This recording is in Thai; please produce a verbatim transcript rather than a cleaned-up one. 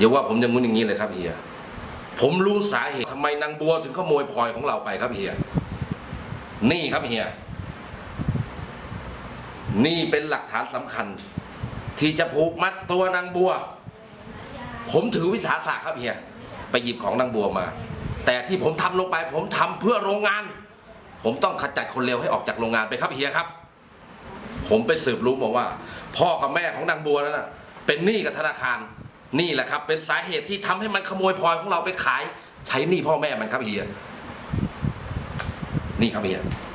อย่าว่าผมอย่างงู้นอย่างนี้เลยครับเฮียผมรู้สาเหตุทำไมนางบัวถึงขโมยพลอยของเราไปครับเฮียนี่ครับเฮียนี่เป็นหลักฐานสำคัญที่จะผูกมัดตัวนางบัวผมถือวิสาสะครับเฮียไปหยิบของนางบัวมาแต่ที่ผมทำลงไปผมทำเพื่อโรงงานผมต้องขจัดคนเลวให้ออกจากโรงงานไปครับเฮียครับผมไปสืบรู้มาว่าพ่อกับแม่ของนางบัวนั้นนะเป็นหนี้กับธนาคารนี่แหละครับเป็นสาเหตุที่ทำให้มันขโมยพลอยของเราไปขายใช้หนี้พ่อแม่มันครับเฮียนี่ครับเฮีย